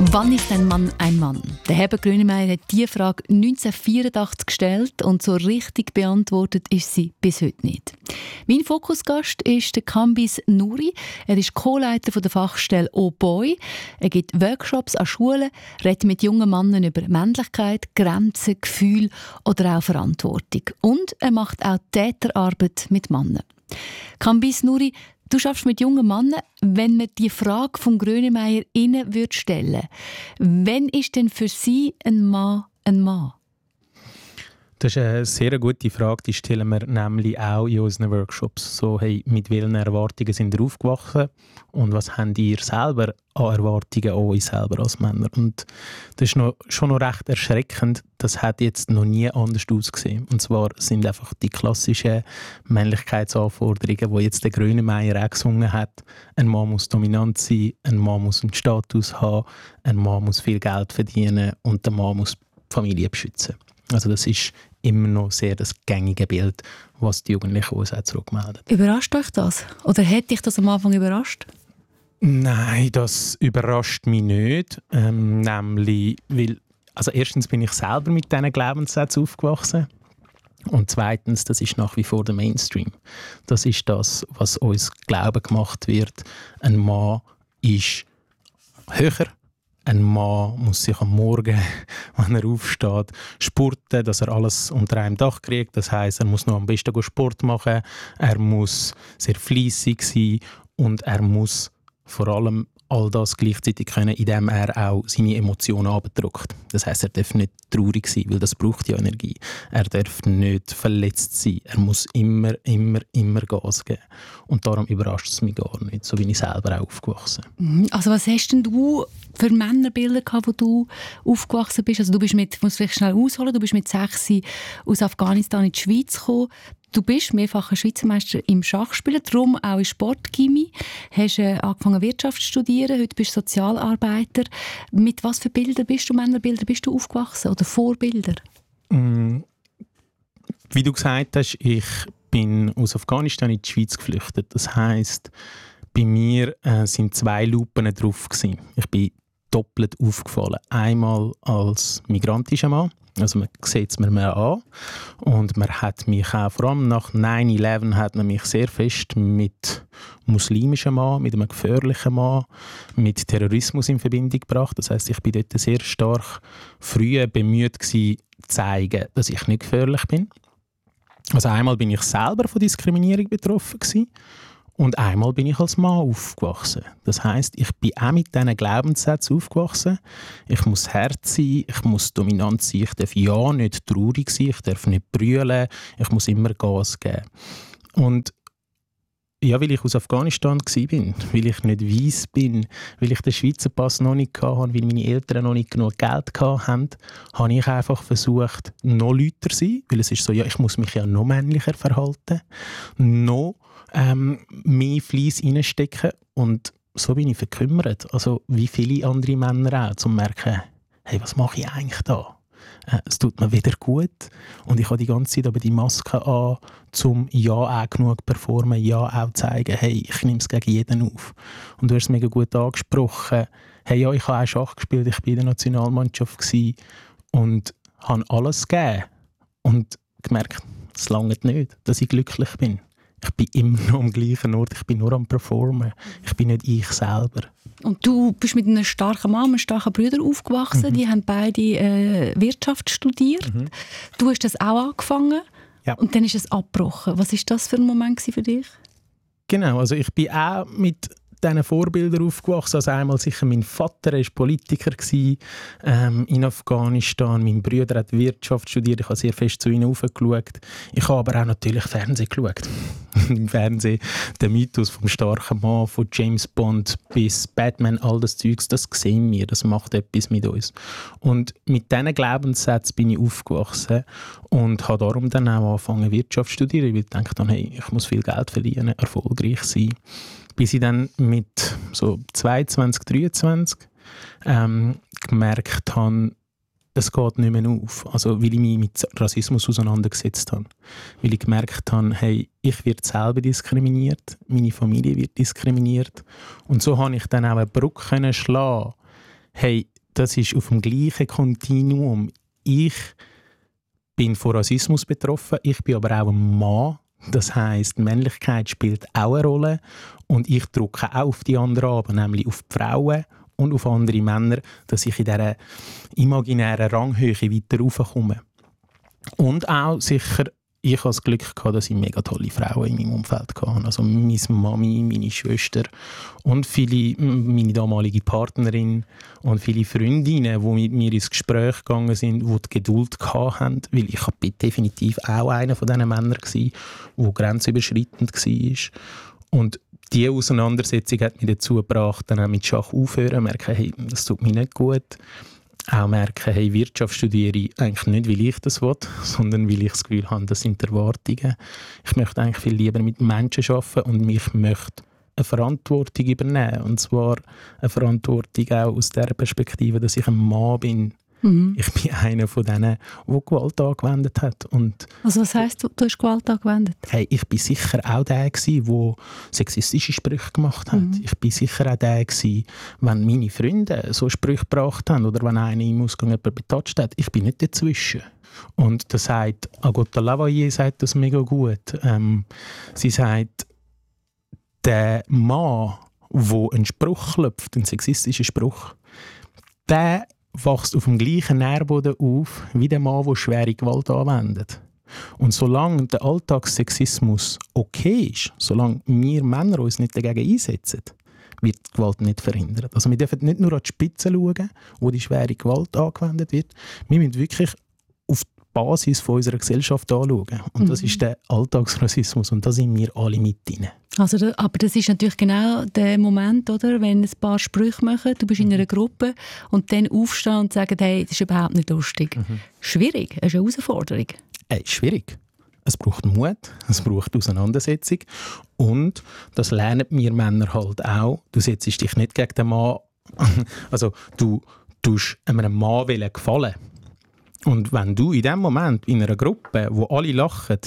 Wann ist ein Mann ein Mann? Der Herbert Grönemeyer hat diese Frage 1984 gestellt und so richtig beantwortet ist sie bis heute nicht. Mein Fokusgast ist der Kambis Nouri. Er ist Co-Leiter der Fachstelle «Oh Boy». Er gibt Workshops an Schulen, redet mit jungen Männern über Männlichkeit, Grenzen, Gefühle oder auch Verantwortung. Und er macht auch Täterarbeit mit Männern. Kambis Nouri, du schaffst mit jungen Männern, wenn man die Frage von Grönemeyer ihnen stellen würde. Wann ist denn für sie ein Mann ein Mann? Das ist eine sehr gute Frage, die stellen wir nämlich auch in unseren Workshops. So, hey, mit welchen Erwartungen sind ihr aufgewachsen und was habt ihr selber an Erwartungen an euch selber als Männer? Und das ist schon noch recht erschreckend, das hat jetzt noch nie anders ausgesehen. Und zwar sind einfach die klassischen Männlichkeitsanforderungen, die jetzt der Grönemeyer auch gesungen hat. Ein Mann muss dominant sein, ein Mann muss einen Status haben, ein Mann muss viel Geld verdienen und der Mann muss die Familie beschützen. Also das ist immer noch sehr das gängige Bild, was die Jugendlichen uns auch zurückmelden. Überrascht euch das? Oder hätte dich das am Anfang überrascht? Nein, das überrascht mich nicht. Nämlich, weil, also erstens bin ich selber mit diesen Glaubenssätzen aufgewachsen. Und zweitens, das ist nach wie vor der Mainstream. Das ist das, was uns glauben gemacht wird. Ein Mann ist höher. Ein Mann muss sich am Morgen, wenn er aufsteht, sporten, dass er alles unter einem Dach kriegt. Das heisst, er muss noch am besten Sport machen, er muss sehr fleissig sein und er muss vor allem all das gleichzeitig können, indem er auch seine Emotionen abdrückt. Das heisst, er darf nicht traurig sein, weil das braucht ja Energie. Er darf nicht verletzt sein. Er muss immer Gas geben. Und darum überrascht es mich gar nicht. So bin ich selber auch aufgewachsen. Also was hast denn du für Männerbilder gehabt, wo du aufgewachsen bist? Also du bist mit, ich muss vielleicht schnell ausholen, du bist mit 6 aus Afghanistan in die Schweiz gekommen. Du bist mehrfacher Schweizer Meister im Schachspielen, darum auch in Sportgymnastik. Hast angefangen Wirtschaft zu studieren, heute bist du Sozialarbeiter. Mit was für Bildern bist du, Männerbilder bist du aufgewachsen oder Vorbilder? Wie du gesagt hast, ich bin aus Afghanistan in die Schweiz geflüchtet. Das heisst, bei mir sind 2 Lupen drauf gewesen. Ich bin doppelt aufgefallen. Einmal als migrantischer Mann. Also man sieht es mir an. Und man hat mich auch, vor allem nach 9/11, hat man mich sehr fest mit muslimischem Mann, mit einem gefährlichen Mann, mit Terrorismus in Verbindung gebracht. Das heisst, ich bin dort sehr stark früh bemüht gewesen, zu zeigen, dass ich nicht gefährlich bin. Also einmal bin ich selber von Diskriminierung betroffen gewesen. Und einmal bin ich als Mann aufgewachsen. Das heisst, ich bin auch mit diesen Glaubenssätzen aufgewachsen. Ich muss hart sein, ich muss dominant sein, ich darf ja nicht traurig sein, ich darf nicht brüllen, ich muss immer Gas geben. Und ja, weil ich aus Afghanistan war, weil ich nicht weiss bin, weil ich den Schweizer Pass noch nicht hatte, weil meine Eltern noch nicht genug Geld hatten, habe ich einfach versucht, noch lauter zu sein. Weil es ist so, ja, ich muss mich ja noch männlicher verhalten, noch mehr Fleiss reinstecken. Und so bin ich verkümmert. Also wie viele andere Männer auch, um zu merken, hey, was mache ich eigentlich da? Es tut mir wieder gut. Und ich habe die ganze Zeit aber die Maske an, um ja auch genug performen, ja auch zeigen, hey, ich nehme es gegen jeden auf. Und du hast es mega gut angesprochen. Hey, ja, ich habe auch Schach gespielt, ich war in der Nationalmannschaft und habe alles gegeben. Und gemerkt, es langt nicht, dass ich glücklich bin. Ich bin immer noch am gleichen Ort, ich bin nur am Performen. Ich bin nicht ich selber. Und du bist mit einem starken Mann, einem starken Bruder aufgewachsen. Die haben beide Wirtschaft studiert. Du hast das auch angefangen und dann ist es abgebrochen. Was war das für ein Moment für dich? Genau, also ich bin auch mit diesen Vorbildern aufgewachsen. Also einmal sicher mein Vater, er war Politiker in Afghanistan. Mein Bruder hat Wirtschaft studiert. Ich habe sehr fest zu ihnen hochgeschaut. Ich habe aber auch natürlich Fernsehen geschaut. Im Fernsehen der Mythos vom starken Mann, von James Bond bis Batman, all das Zeugs, das sehen wir, das macht etwas mit uns. Und mit diesen Glaubenssätzen bin ich aufgewachsen und habe darum dann auch angefangen Wirtschaft zu studieren, weil ich dachte, hey, ich muss viel Geld verdienen, erfolgreich sein. Bis ich dann mit so 22, 23 gemerkt habe, es geht nicht mehr auf. Also, weil ich mich mit Rassismus auseinandergesetzt habe. Weil ich gemerkt habe, hey, ich werde selber diskriminiert, meine Familie wird diskriminiert. Und so konnte ich dann auch eine Brücke schlagen. Hey, das ist auf dem gleichen Kontinuum. Ich bin von Rassismus betroffen, ich bin aber auch ein Mann. Das heisst, Männlichkeit spielt auch eine Rolle und ich drücke auch auf die anderen ab, nämlich auf die Frauen und auf andere Männer, dass ich in dieser imaginären Ranghöhe weiter raufkomme. Und auch sicher, ich hatte das Glück gehabt, dass ich mega tolle Frauen in meinem Umfeld hatte. Also meine Mami, meine Schwester und meine damalige Partnerin und viele Freundinnen, die mit mir ins Gespräch gegangen sind, die die Geduld hatten, weil ich bin definitiv auch einer von diesen Männern gewesen, der grenzüberschreitend war. Und diese Auseinandersetzung hat mich dazu gebracht, dann auch mit Schach aufzuhören, merken, hey, das tut mir nicht gut. Auch merken, hey, Wirtschaft studiere ich eigentlich nicht, weil ich das will, sondern weil ich das Gefühl habe, das sind die Erwartungen. Ich möchte eigentlich viel lieber mit Menschen arbeiten und ich möchte eine Verantwortung übernehmen. Und zwar eine Verantwortung auch aus der Perspektive, dass ich ein Mann bin. Ich bin einer von denen, der Gewalt angewendet hat. Und also was heisst, du hast Gewalt angewendet? Hey, ich war sicher auch der, der sexistische Sprüche gemacht hat. Ich war sicher auch der, wenn meine Freunde so Sprüche gebracht haben oder wenn einer im Ausgang jemanden betatscht hat. Ich bin nicht dazwischen. Und das sagt, Agota Lavoyer sagt das mega gut. Sie sagt, der Mann, der einen Spruch klopft, einen sexistischen Spruch, der wächst auf dem gleichen Nährboden auf wie der Mann, der schwere Gewalt anwendet. Und solange der Alltagssexismus okay ist, solange wir Männer uns nicht dagegen einsetzen, wird die Gewalt nicht verhindert. Also wir dürfen nicht nur an die Spitze schauen, wo die schwere Gewalt angewendet wird. Wir müssen wirklich auf die Basis von unserer Gesellschaft anschauen. Und das ist der Alltagsrassismus und da sind wir alle mit drin. Also, aber das ist natürlich genau der Moment, oder, wenn ein paar Sprüche machen, du bist in einer Gruppe und dann aufstehen und sagen, hey, das ist überhaupt nicht lustig. Schwierig, das ist eine Herausforderung. Schwierig. Es braucht Mut, es braucht Auseinandersetzung und das lernen wir Männer halt auch. Du setzt dich nicht gegen den Mann, also du tust einem Mann gefallen. Und wenn du in dem Moment in einer Gruppe, wo alle lachen,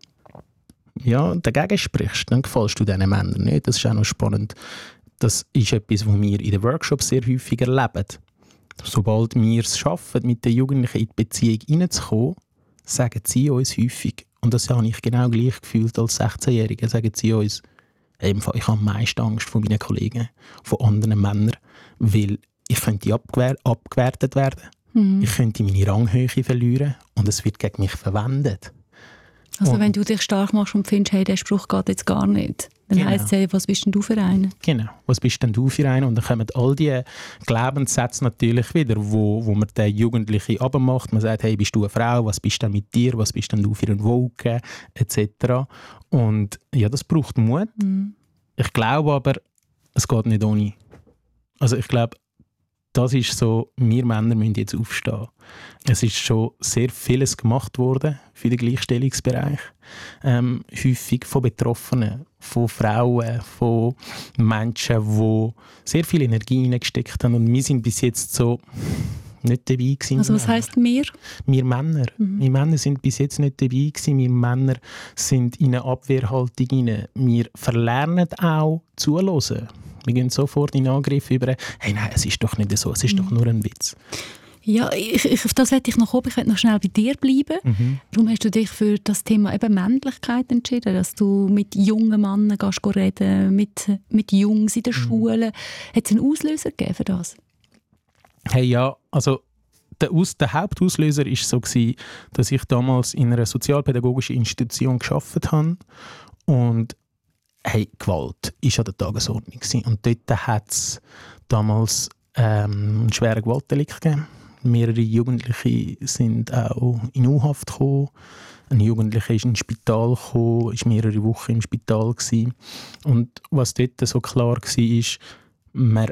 ja, dagegen sprichst, dann gefällst du diesen Männern nicht. Das ist auch noch spannend. Das ist etwas, was wir in den Workshops sehr häufig erleben. Sobald wir es schaffen, mit den Jugendlichen in die Beziehung hineinzukommen, sagen sie uns häufig, und das habe ich genau gleich gefühlt als 16-Jährige, sagen sie uns, ich habe am meisten Angst vor meinen Kollegen, von anderen Männern, weil ich könnte abgewertet werden. Ich könnte meine Ranghöhe verlieren und es wird gegen mich verwendet. Also wenn du dich stark machst und findest, hey, der Spruch geht jetzt gar nicht, dann heisst es, hey, was bist denn du für einen? Genau, was bist denn du für einen? Und dann kommen all diese Glaubenssätze natürlich wieder, wo man den Jugendlichen abmacht. Man sagt, hey, bist du eine Frau, was bist denn mit dir, was bist denn du für ein Woke, etc. Und ja, das braucht Mut. Ich glaube aber, es geht nicht ohne. Also ich glaube, das ist so, wir Männer müssen jetzt aufstehen. Es ist schon sehr vieles gemacht worden für den Gleichstellungsbereich. Häufig von Betroffenen, von Frauen, von Menschen, die sehr viel Energie hineingesteckt haben. Und wir sind bis jetzt so nicht dabei gewesen. Also was heisst wir? Wir Männer. Wir Männer sind bis jetzt nicht dabei gewesen. Wir Männer sind in eine Abwehrhaltung hinein. Wir verlernen auch zuhören. Wir gehen sofort in Angriff über, hey, nein, es ist doch nicht so, es ist doch nur ein Witz. Ja, auf das hätte ich noch kommen. Ich könnte noch schnell bei dir bleiben. Warum hast du dich für das Thema eben Männlichkeit entschieden, dass du mit jungen Männern gehst reden, mit Jungs in der Schule? Hat es einen Auslöser gegeben für das? Hey, ja, also der Hauptauslöser war so, dass ich damals in einer sozialpädagogischen Institution gearbeitet habe und hey, Gewalt war an der Tagesordnung. Und dort hat es damals einen schweren Gewaltdelikt gegeben. Mehrere Jugendliche sind auch in U-Haft gekommen. Ein Jugendlicher ist ins Spital gekommen, war mehrere Wochen im Spital gewesen. Und was dort so klar war, ist, man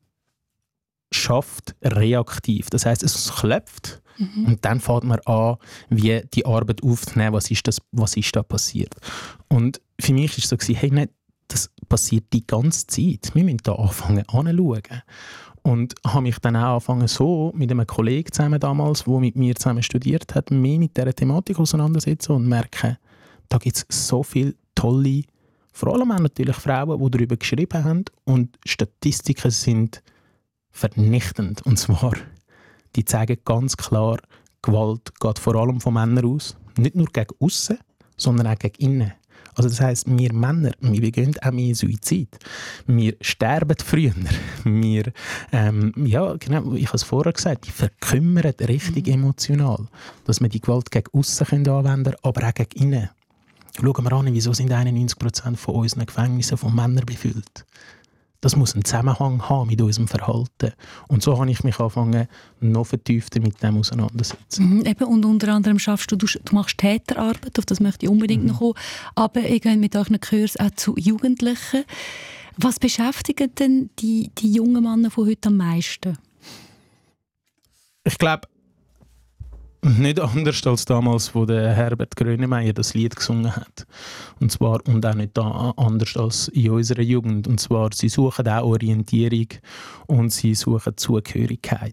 schafft reaktiv. Das heisst, es klopft und dann fängt man an, wie die Arbeit aufzunehmen, was ist da passiert. Und für mich war es so, hey, nein, das passiert die ganze Zeit. Wir müssen da anfangen anzuschauen. Und habe mich dann auch angefangen, so mit einem Kollegen zusammen damals, der mit mir zusammen studiert hat, mehr mit dieser Thematik auseinandersetzen und merken, da gibt es so viele tolle, vor allem auch natürlich Frauen, die darüber geschrieben haben. Und Statistiken sind vernichtend. Und zwar, die zeigen ganz klar, Gewalt geht vor allem von Männern aus. Nicht nur gegen aussen, sondern auch gegen innen. Also das heisst, wir Männer, wir begehen auch mehr Suizid. Wir sterben früher. Wir, ja, genau, ich habe es vorher gesagt, die verkümmern richtig emotional. Dass wir die Gewalt gegen aussen anwenden können, aber auch gegen innen. Schauen wir an, wieso sind 91% von unseren Gefängnissen von Männern befüllt. Das muss einen Zusammenhang haben mit unserem Verhalten. Und so habe ich mich angefangen, noch vertiefter mit dem auseinanderzusetzen. Eben, und unter anderem schaffst du machst Täterarbeit, auf das möchte ich unbedingt noch kommen, aber ich gehe mit euren Kurs auch zu Jugendlichen. Was beschäftigen denn die jungen Männer von heute am meisten? Ich glaube, nicht anders als damals, wo der Herbert Grönemeyer das Lied gesungen hat. Und zwar, und auch nicht anders als in unserer Jugend. Und zwar, sie suchen auch Orientierung und sie suchen Zugehörigkeit.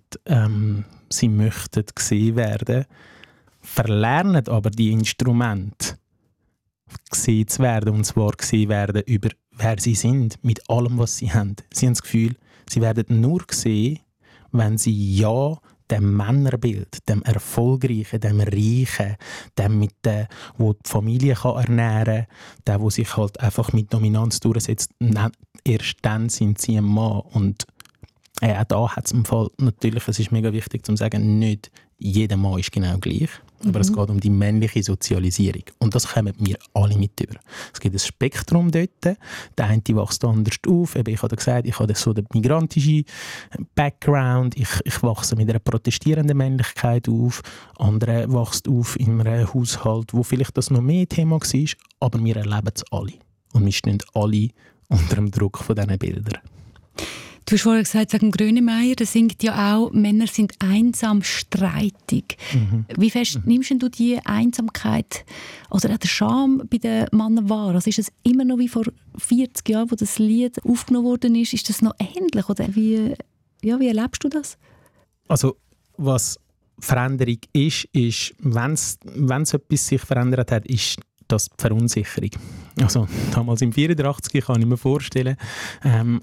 Sie möchten gesehen werden, verlernen aber die Instrumente, gesehen zu werden. Und zwar gesehen werden über wer sie sind, mit allem, was sie haben. Sie haben das Gefühl, sie werden nur gesehen, wenn sie ja dem Männerbild, dem Erfolgreichen, dem Reichen, dem mit der, wo die Familie kann ernähren kann, der, wo sich halt einfach mit Dominanz durchsetzt, erst dann sind sie ein Mann. Und auch da hat es im Fall, natürlich, es ist mega wichtig zu sagen, nicht jeder Mann ist genau gleich, aber es geht um die männliche Sozialisierung. Und das kommen wir alle mit über. Es gibt ein Spektrum dort. Der eine wächst anders auf. Ich habe gesagt, ich habe so den migrantischen Background. Ich wachse mit einer protestierenden Männlichkeit auf. Andere wächst auf in einem Haushalt, wo vielleicht das noch mehr Thema war, aber wir erleben es alle. Und wir stehen alle unter dem Druck von diesen Bildern. Du hast vorhin gesagt, wegen Grönemeyer, der singt ja auch, Männer sind einsam, streitig. Wie fest nimmst du die Einsamkeit oder auch den Scham bei den Männern wahr? Also ist es immer noch wie vor 40 Jahren, wo das Lied aufgenommen worden ist? Ist das noch ähnlich? Oder wie erlebst du das? Also, was Veränderung ist wenn es etwas sich verändert hat, ist das die Verunsicherung. Also damals im 84, kann ich mir vorstellen, haben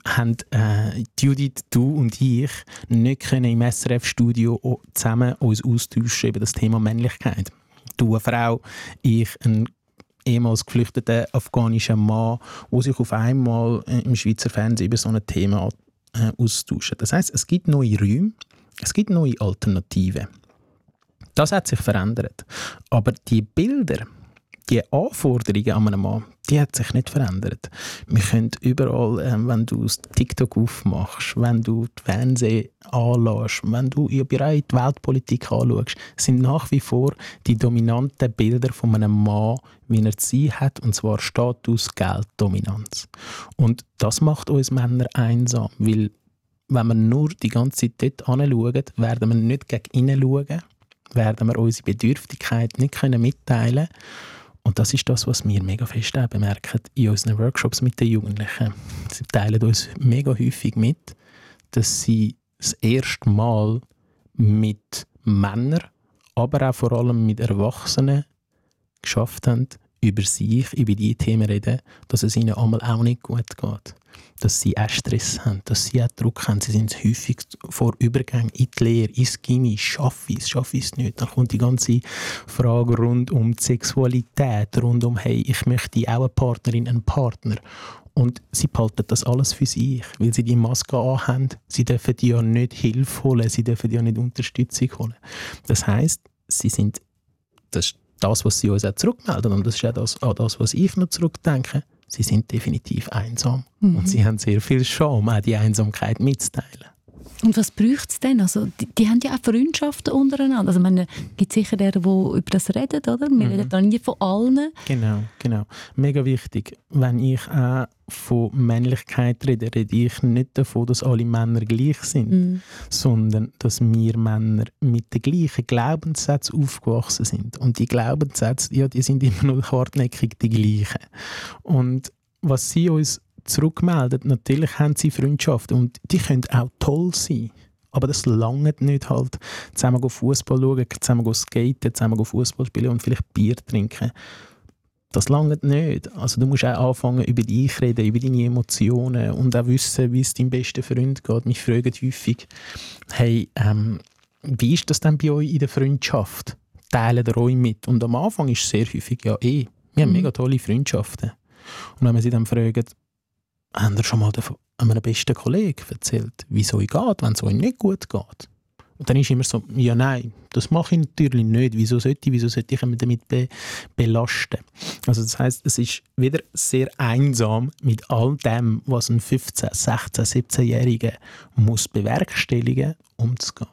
Judith, du und ich nicht können im SRF-Studio zusammen uns austauschen über das Thema Männlichkeit. Du, eine Frau, ich, ein ehemals geflüchteter afghanischer Mann, der sich auf einmal im Schweizer Fernsehen über so ein Thema austauschen. Das heisst, es gibt neue Räume, es gibt neue Alternativen. Das hat sich verändert. Aber die Bilder, die Anforderungen an einen Mann, die hat sich nicht verändert. Wir können überall, wenn du das TikTok aufmachst, wenn du die Fernsehen anlässt, wenn du die Weltpolitik anschaust, sind nach wie vor die dominanten Bilder von einem Mann, wie er zu sein hat, und zwar Status, Geld, Dominanz. Und das macht uns Männer einsam, weil wenn wir nur die ganze Zeit dort hinschauen, werden wir nicht gegen innen schauen, werden wir unsere Bedürftigkeit nicht mitteilen können. Und das ist das, was wir mega fest bemerken in unseren Workshops mit den Jugendlichen. Sie teilen uns mega häufig mit, dass sie das erste Mal mit Männern, aber auch vor allem mit Erwachsenen geschafft haben, über sich, über die Themen reden, dass es ihnen einmal auch nicht gut geht. Dass sie auch Stress haben, dass sie auch Druck haben. Sie sind häufig vor Übergang in die Lehre, ins Gymi, schaffe ich es nicht. Dann kommt die ganze Frage rund um die Sexualität, rund um, hey, ich möchte auch eine Partnerin, einen Partner. Und sie behalten das alles für sich, weil sie die Maske anhaben. Sie dürfen ja nicht Hilfe holen, sie dürfen ja nicht Unterstützung holen. Das heisst, sie sind, das ist das, was sie uns auch zurückmelden, und das ist auch das, was ich noch zurückdenke, sie sind definitiv einsam. Und sie haben sehr viel Scham, auch die Einsamkeit mitzuteilen. Und was braucht es denn? Also, die haben ja auch Freundschaften untereinander. Also, es gibt sicher die über das reden, oder? Wir reden da nie von allen. Genau. Mega wichtig. Wenn ich auch von Männlichkeit rede ich nicht davon, dass alle Männer gleich sind, sondern dass wir Männer mit den gleichen Glaubenssätzen aufgewachsen sind. Und die Glaubenssätze, ja, die sind immer noch hartnäckig die gleichen. Und was sie uns zurückmeldet, natürlich haben sie Freundschaften und die können auch toll sein. Aber das langt nicht halt. Zusammen Fußball schauen, zusammen skaten, zusammen Fußball spielen und vielleicht Bier trinken. Das langt nicht. Also du musst auch anfangen, über dich reden, über deine Emotionen und auch wissen, wie es deinem besten Freund geht. Mich fragen häufig, hey, wie ist das denn bei euch in der Freundschaft? Teilen ihr euch mit? Und am Anfang ist es sehr häufig, ja wir haben mega tolle Freundschaften. Und wenn man sie dann fragt, haben ihr schon mal einem besten Kollegen erzählt, wie es euch geht, wenn es euch nicht gut geht? Und dann ist immer so, ja nein, das mache ich natürlich nicht. Wieso sollte ich mich damit belasten? Also das heisst, es ist wieder sehr einsam mit all dem, was ein 15-, 16-, 17-Jähriger muss bewerkstelligen, umzugehen.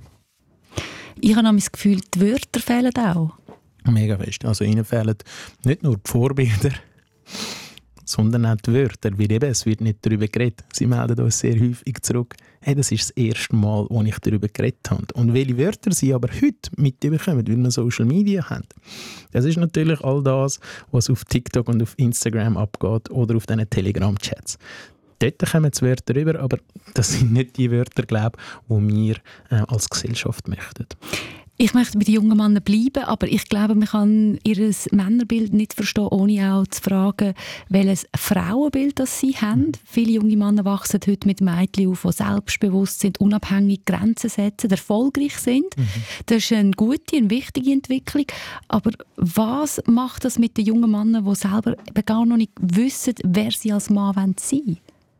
Ich habe das Gefühl, die Wörter fehlen auch. Mega fest. Also ihnen fehlen nicht nur die Vorbilder, sondern auch die Wörter. Weil eben, es wird nicht darüber geredet. Sie melden uns sehr häufig zurück. Hey, das ist das erste Mal, wo ich darüber geredet habe. Und welche Wörter sie aber heute mitbekommen, weil wir Social Media haben, das ist natürlich all das, was auf TikTok und auf Instagram abgeht oder auf diesen Telegram-Chats. Dort kommen die Wörter rüber, aber das sind nicht die Wörter, glaube ich, die wir als Gesellschaft möchten. Ich möchte bei den jungen Männern bleiben, aber ich glaube, man kann ihr Männerbild nicht verstehen, ohne auch zu fragen, welches Frauenbild das sie haben. Viele junge Männer wachsen heute mit Mädchen auf, die selbstbewusst sind, unabhängig Grenzen setzen, erfolgreich sind. Das ist eine gute, eine wichtige Entwicklung. Aber was macht das mit den jungen Männern, die selber gar noch nicht wissen, wer sie als Mann sein wollen?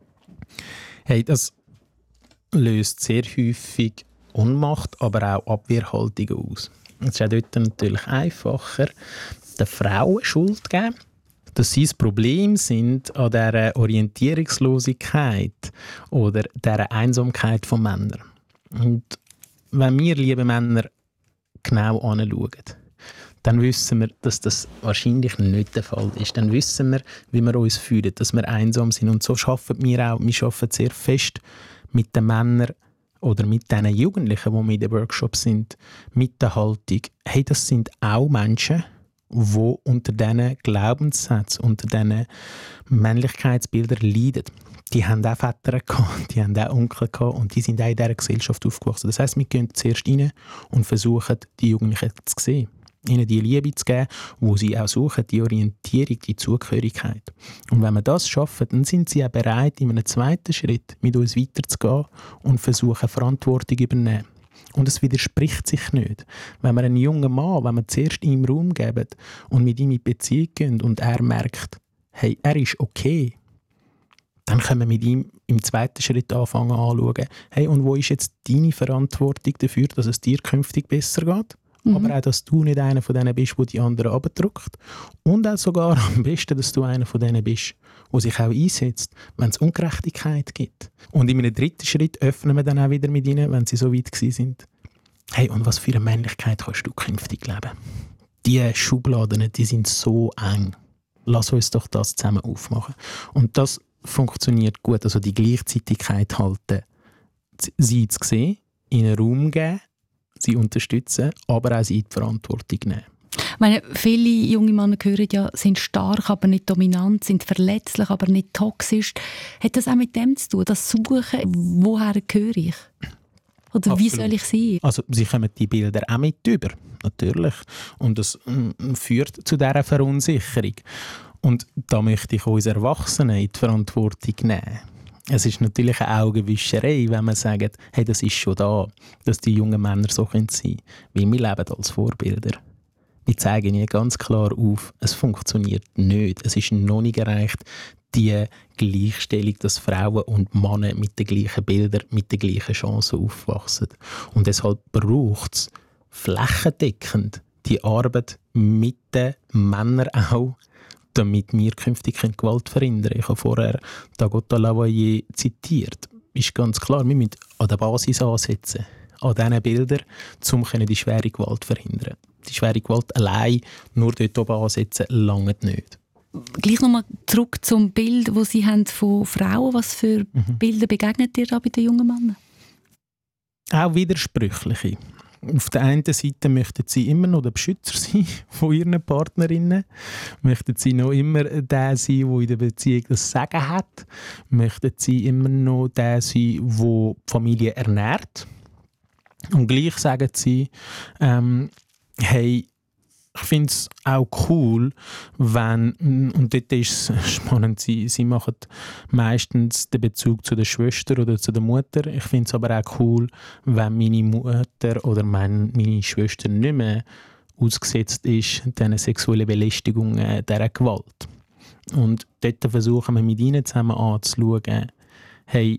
Hey, das löst sehr häufig Ohnmacht, aber auch Abwehrhaltung aus. Es ist auch dort natürlich einfacher, den Frauen Schuld zu geben, dass sie das Problem sind an dieser Orientierungslosigkeit oder dieser Einsamkeit von Männern. Und wenn wir, liebe Männer, genau anschauen, dann wissen wir, dass das wahrscheinlich nicht der Fall ist. Dann wissen wir, wie wir uns fühlen, dass wir einsam sind. Und so arbeiten wir auch. Wir arbeiten sehr fest mit den Männern oder mit den Jugendlichen, die wir in den Workshops sind, mit der Haltung, hey, das sind auch Menschen, die unter diesen Glaubenssätzen, unter diesen Männlichkeitsbildern leiden. Die haben auch Väter gehabt, die haben auch Onkel gehabt und die sind auch in dieser Gesellschaft aufgewachsen. Das heisst, wir gehen zuerst rein und versuchen, die Jugendlichen zu sehen. Ihnen die Liebe zu geben, wo sie auch suchen, die Orientierung, die Zugehörigkeit. Und wenn wir das schaffen, dann sind sie auch bereit, in einem zweiten Schritt mit uns weiterzugehen und versuchen, Verantwortung zu übernehmen. Und es widerspricht sich nicht. Wenn wir einen jungen Mann, wenn wir zuerst ihm Raum geben und mit ihm in Beziehung gehen und er merkt, hey, er ist okay, dann können wir mit ihm im zweiten Schritt anfangen anschauen, hey, und wo ist jetzt deine Verantwortung dafür, dass es dir künftig besser geht? Aber auch, dass du nicht einer von denen bist, der die anderen abdrückt. Und auch sogar am besten, dass du einer von denen bist, der sich auch einsetzt, wenn es Ungerechtigkeit gibt. Und in einem dritten Schritt öffnen wir dann auch wieder mit ihnen, wenn sie so weit sind. Hey, und was für eine Männlichkeit kannst du künftig leben? Die Schubladen, die sind so eng. Lass uns doch das zusammen aufmachen. Und das funktioniert gut. Also die Gleichzeitigkeit halten, sie zu sehen, ihnen Raum geben, sie unterstützen, aber auch sie in die Verantwortung nehmen. Ich meine, viele junge Männer hören ja, sind stark, aber nicht dominant, sind verletzlich, aber nicht toxisch. Hat das auch mit dem zu tun, das Suchen, woher gehöre ich? Oder Absolut. Wie soll ich sein? Also sie kommen die Bilder auch mit über, natürlich. Und das führt zu dieser Verunsicherung. Und da möchte ich uns Erwachsenen in die Verantwortung nehmen. Es ist natürlich eine Augenwischerei, wenn man sagt, hey, das ist schon da, dass die jungen Männer so sein können. Weil wir leben als Vorbilder. Wir zeigen ihnen ganz klar auf, es funktioniert nicht. Es ist noch nicht erreicht, die Gleichstellung, dass Frauen und Männer mit den gleichen Bildern, mit den gleichen Chancen aufwachsen. Und deshalb braucht es flächendeckend die Arbeit mit den Männern auch, damit wir künftig Gewalt verhindern können. Ich habe vorher Dagota Lavoyer zitiert. Ist ganz klar, wir müssen an der Basis ansetzen, an diesen Bildern, um die schwere Gewalt zu verhindern. Die schwere Gewalt allein nur dort oben ansetzen, langt nicht. Gleich nochmal zurück zum Bild, das Sie haben von Frauen. Was für Bilder begegnet ihr da bei den jungen Männern? Auch widersprüchliche. Auf der einen Seite möchten sie immer noch der Beschützer sein von ihren Partnerinnen, möchten sie noch immer der sein, der in der Beziehung das Sagen hat, möchten sie immer noch der sein, der die Familie ernährt. Und gleich sagen sie, hey, Ich finde es auch cool, wenn, und dort ist es spannend, sie machen meistens den Bezug zu der Schwester oder zu der Mutter. Ich finde es aber auch cool, wenn meine Mutter oder meine Schwester nicht mehr ausgesetzt ist, diesen sexuellen Belästigungen, dieser Gewalt. Und dort versuchen wir mit ihnen zusammen anzuschauen, hey,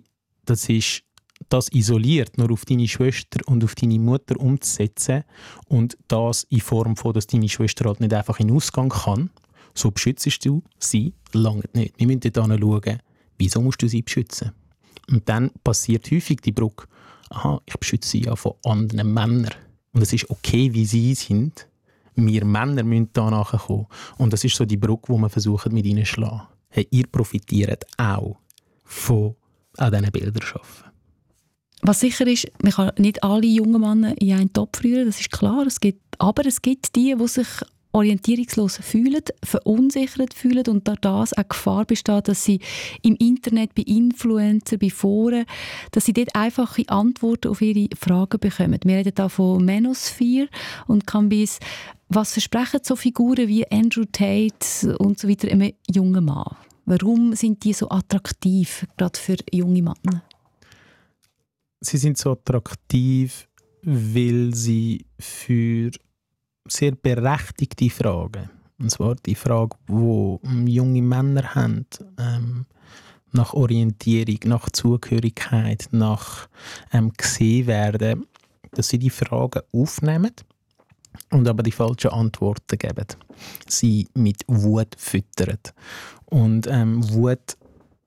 das isoliert nur auf deine Schwester und auf deine Mutter umzusetzen und das in Form von, dass deine Schwester halt nicht einfach in den Ausgang kann, so beschützt du sie, lange nicht. Wir müssen dort schauen, wieso musst du sie beschützen? Und dann passiert häufig die Brücke, aha, ich beschütze sie ja von anderen Männern. Und es ist okay, wie sie sind. Wir Männer müssen da nachkommen. Und das ist so die Brücke, die wir versuchen, mit ihnen zu schlagen. Hey, ihr profitiert auch von diesen Bildern arbeiten. Was sicher ist, man kann nicht alle jungen Männer in einen Topf rühren, das ist klar. Aber es gibt die sich orientierungslos fühlen, verunsichert fühlen und da das auch Gefahr besteht, dass sie im Internet, bei Influencern, bei Foren, dass sie dort einfache Antworten auf ihre Fragen bekommen. Wir reden hier von Manosphere und Cambis. Was versprechen so Figuren wie Andrew Tate und so weiter einem jungen Mann? Warum sind die so attraktiv, gerade für junge Männer? Sie sind so attraktiv, weil sie für sehr berechtigte Fragen, und zwar die Frage, die junge Männer haben, nach Orientierung, nach Zugehörigkeit, nach gesehen werden, dass sie die Fragen aufnehmen und aber die falschen Antworten geben. Sie mit Wut füttern. Und Wut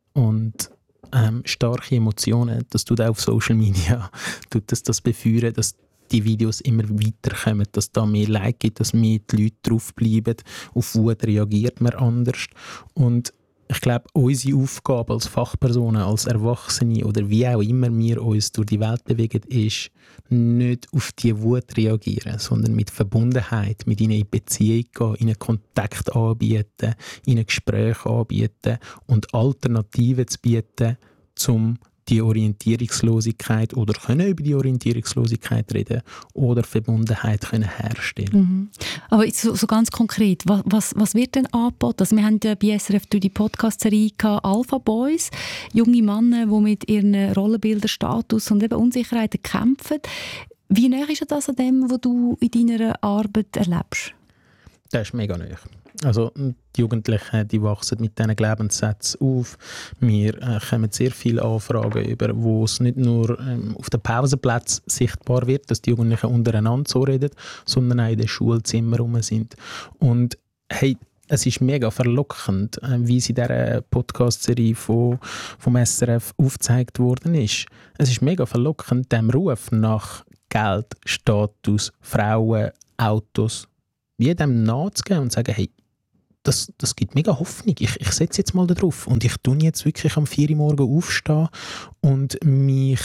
und starke Emotionen, das tut auch auf Social Media, tut das befeuern, dass die Videos immer weiterkommen, dass da mehr Like gibt, dass mehr die Leute draufbleiben. Auf Wut reagiert man anders. Und ich glaube, unsere Aufgabe als Fachpersonen, als Erwachsene oder wie auch immer wir uns durch die Welt bewegen, ist, nicht auf die Wut reagieren, sondern mit Verbundenheit, mit ihnen in Beziehung gehen, ihnen Kontakt anbieten, ihnen Gespräche anbieten und Alternativen zu bieten, um die Orientierungslosigkeit oder können über die Orientierungslosigkeit reden oder Verbundenheit können herstellen. Mhm. Aber jetzt so ganz konkret, was wird denn angeboten? Also wir haben ja bei SRF durch die Podcast-Serie Alpha Boys, junge Männer, die mit ihren Rollenbildern, Status und eben Unsicherheiten kämpfen. Wie nah ist das an dem, was du in deiner Arbeit erlebst? Das ist mega nah. Also die Jugendlichen, die wachsen mit diesen Glaubenssätzen auf. Wir kommen sehr viele Anfragen über, wo es nicht nur auf den Pausenplätzen sichtbar wird, dass die Jugendlichen untereinander so reden, sondern auch in den Schulzimmern rum sind. Und hey, es ist mega verlockend, wie es in dieser Podcast-Serie vom SRF aufgezeigt worden ist. Es ist mega verlockend, dem Ruf nach Geld, Status, Frauen, Autos, wie dem nachzugehen und zu sagen, hey, das gibt mega Hoffnung. Ich setze jetzt mal darauf und ich tue jetzt wirklich am 4 Uhr morgens aufstehen und mich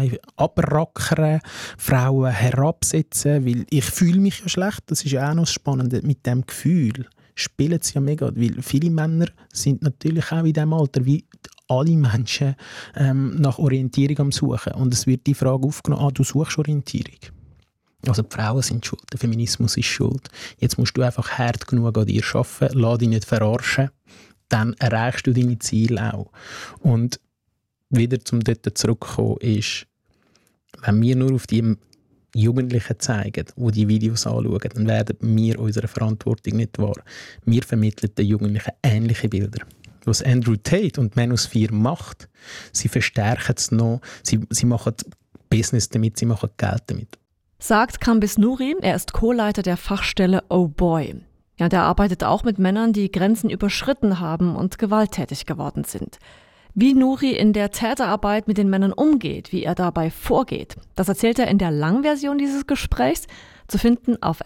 abrackern, Frauen herabsetzen, weil ich fühle mich ja schlecht. Das ist ja auch noch das Spannende. Mit dem Gefühl spielen sie ja mega, weil viele Männer sind natürlich auch in diesem Alter wie alle Menschen nach Orientierung am Suchen. Und es wird die Frage aufgenommen, du suchst Orientierung. Also die Frauen sind schuld, der Feminismus ist schuld. Jetzt musst du einfach hart genug an dir arbeiten, lass dich nicht verarschen, dann erreichst du deine Ziele auch. Und wieder zum dort zurückkommen ist, wenn wir nur auf die Jugendlichen zeigen, die die Videos anschauen, dann werden wir unserer Verantwortung nicht wahr. Wir vermitteln den Jugendlichen ähnliche Bilder. Was Andrew Tate und Manosphere macht, sie verstärken es noch, sie machen Business damit, sie machen Geld damit. Sagt Cambis Nouri, er ist Co-Leiter der Fachstelle Oh Boy. Ja, der arbeitet auch mit Männern, die Grenzen überschritten haben und gewalttätig geworden sind. Wie Nouri in der Täterarbeit mit den Männern umgeht, wie er dabei vorgeht, das erzählt er in der Langversion dieses Gesprächs, zu finden auf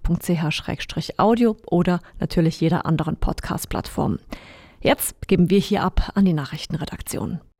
srf.ch/audio oder natürlich jeder anderen Podcast-Plattform. Jetzt geben wir hier ab an die Nachrichtenredaktion.